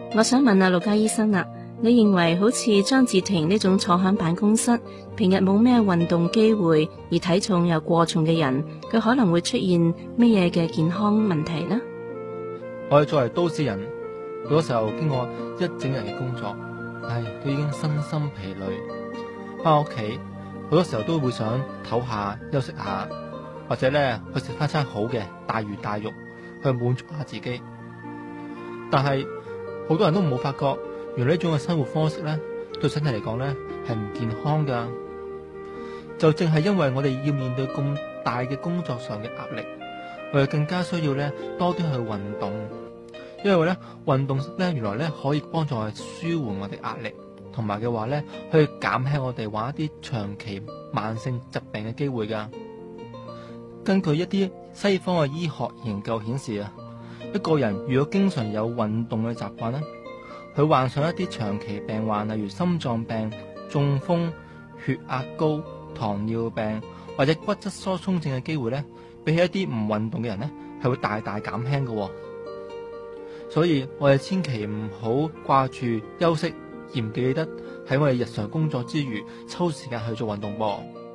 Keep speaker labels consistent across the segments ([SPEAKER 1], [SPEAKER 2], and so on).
[SPEAKER 1] 我想問下陸家醫生啦，你認為好似張志婷呢種坐響辦公室，平日冇咩運動機會，而體重又過重嘅人，佢可能會出現乜嘢嘅健康問題呢？
[SPEAKER 2] 我哋作為都市人，好多時候經過一整日嘅工作，都已經身心疲累，翻屋企好多時候都會想唞下休息下，或者咧去食翻餐好嘅大魚大肉去滿足下自己。但係好多人都冇發覺，原來呢種嘅生活方式咧對身體嚟講咧係唔健康噶。就正係因為我哋要面對咁大嘅工作上嘅壓力，我哋更加需要咧多啲去運動，因為咧運動咧原來咧可以幫助我哋舒緩我哋壓力，同埋嘅話咧去減輕我哋患一啲長期慢性疾病嘅機會噶。根據一啲西方嘅醫學研究顯示啊，一個人如果經常有運動嘅習慣咧，佢患上一啲長期病患，例如心臟病、中風、血壓高、糖尿病或者骨質疏鬆症嘅機會咧，比起一啲唔運動嘅人咧，係會大大減輕嘅。所以我哋千祈唔好掛住休息，而唔記得喺我哋日常工作之餘抽時間去做運動噃。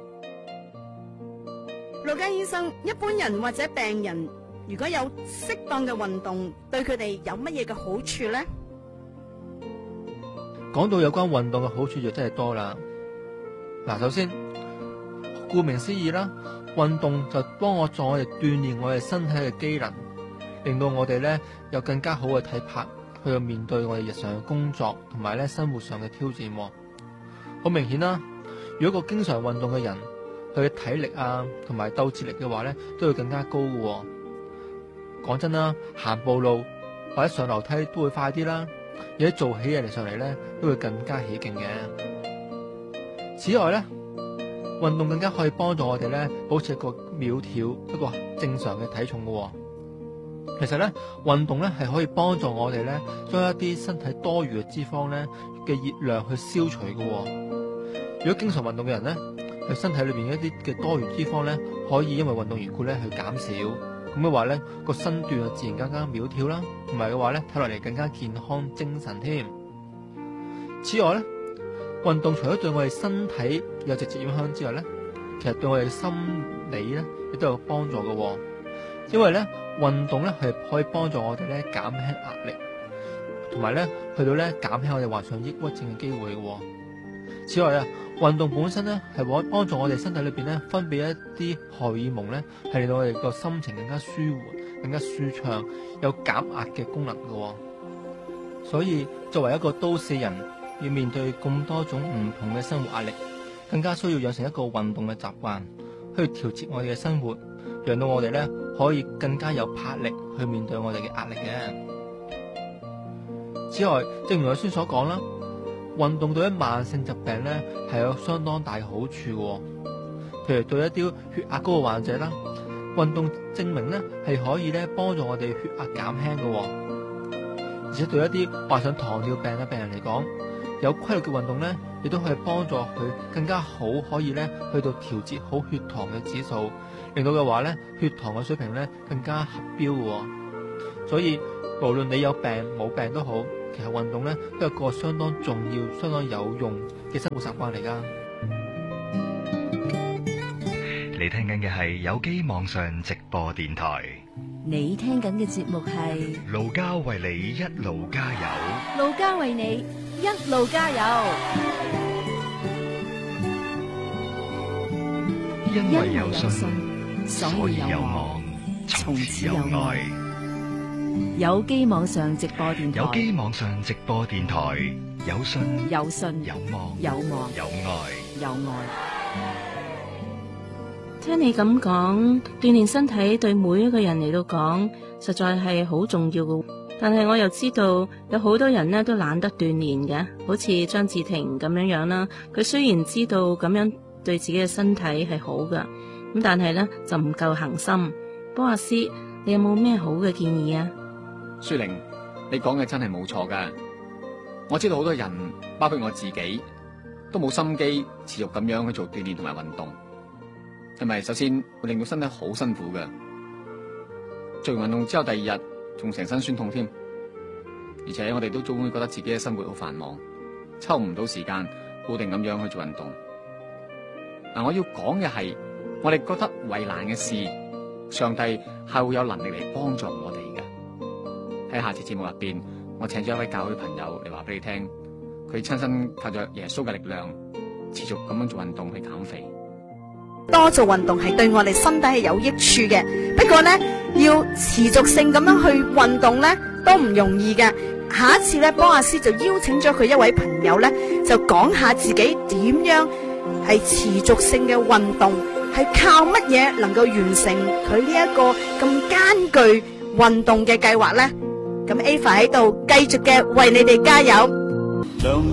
[SPEAKER 3] 陸家醫生，一般人或者病人如果有適當嘅運動，對佢哋有乜嘢嘅好處呢？
[SPEAKER 2] 講到有關運動嘅好處就真係多啦。嗱，首先顧名思義啦，運動就幫我哋鍛煉我哋身體嘅機能，令到我哋咧有更加好嘅體魄去面對我哋日常嘅工作同埋咧生活上嘅挑戰。好明顯啦，如果個經常運動嘅人，佢嘅體力啊同埋鬥志力嘅話咧，都會更加高嘅。講真啦，行步路或者上樓梯都會快啲啦，而且做起嘢嚟上嚟咧都會更加起勁嘅。此外咧，運動更加可以幫助我哋咧保持一個苗條、一個正常嘅體重嘅。其實咧，運動咧係可以幫助我哋咧將一啲身體多餘嘅脂肪咧嘅熱量去消除嘅。如果經常運動嘅人咧，佢身體裏邊一啲嘅多餘脂肪咧，可以因為運動緣故咧去減少，咁嘅話咧個身段就自然更加苗條啦，同埋嘅話咧睇落嚟更加健康精神添。此外咧，運動除咗對我哋身體有直接影響之外咧，其實對我哋心理咧亦都有幫助嘅。因為咧運動咧係可以幫助我哋咧減輕壓力，同埋咧去到咧減輕我哋患上抑鬱症嘅機會嘅。此外啊，運動本身咧係可以幫助我哋身體裏邊咧分泌一啲荷爾蒙咧，係令到我哋個心情更加舒緩、更加舒暢，有減壓嘅功能嘅。所以作為一個都市人，要面對咁多種唔同嘅生活壓力，更加需要養成一個運動嘅習慣，去調節我哋嘅生活，讓到我哋咧可以更加有魄力去面對我哋嘅壓力嘅。此外，正如我先所講啦，運動對於慢性疾病咧係有相當大嘅好處嘅。譬如對一啲血壓高嘅患者啦，運動證明咧係可以咧幫助我哋血壓減輕嘅。而且對一啲患上糖尿病嘅病人嚟講，有規律嘅運動咧，亦都可以幫助佢更加好，可以咧去到調節好血糖嘅指數，令到嘅話咧血糖嘅水平咧更加合標嘅。所以無論你有病冇病都好，其實運動咧都係個相當重要、相當有用嘅生活習慣嚟噶。
[SPEAKER 4] 你聽緊嘅係有機網上直播電台。
[SPEAKER 5] 你聽緊嘅節目係
[SPEAKER 4] 盧家為你一路加油，
[SPEAKER 5] 路加為你一路加油，
[SPEAKER 4] 因為有信，
[SPEAKER 5] 所以有望，
[SPEAKER 4] 從此有愛。
[SPEAKER 5] 有機網上直播電台，
[SPEAKER 4] 有機網上直播電台，有信，
[SPEAKER 5] 有信，
[SPEAKER 4] 有望，
[SPEAKER 5] 有望，
[SPEAKER 4] 有愛，
[SPEAKER 5] 有愛。
[SPEAKER 1] 聽你咁講，鍛煉身體對每一個人嚟到講，實在係好重要嘅。但係我又知道有好多人呢都懶得鍛煉嘅，好似張志婷咁樣樣啦。佢雖然知道咁樣對自己嘅身體係好㗎，咁但係呢就唔夠恒心。波阿斯，你有冇咩好嘅建議啊？
[SPEAKER 6] 舒玲，你講嘅真係冇錯噶。我知道好多人，包括我自己，都冇心機持續咁樣去做鍛煉同埋運動。係咪？首先會令到身體好辛苦嘅，做完運動之後第二日仲成身酸痛添。 而且我哋都總會覺得自己嘅生活好繁忙，抽唔到時間固定咁樣去做運動。嗱，我要講嘅係，我哋覺得為難嘅事，上帝係會有能力嚟幫助我哋嘅。喺下次節目入邊，我請咗一位教會朋友嚟話俾你聽，佢親身靠着耶穌嘅力量，持續咁樣做運動去減肥。
[SPEAKER 3] 多做運動係對我哋身體係有益處嘅，不過呢，要持續性咁樣去運動呢，都唔容易嘅。下一次呢，波亞斯就邀請咗佢一位朋友呢，就講下自己點樣係持續性嘅運動，係靠乜嘢能夠完成佢呢一個咁艱巨運動嘅計劃呢？咁 Ava 喺度繼續嘅為你哋加油。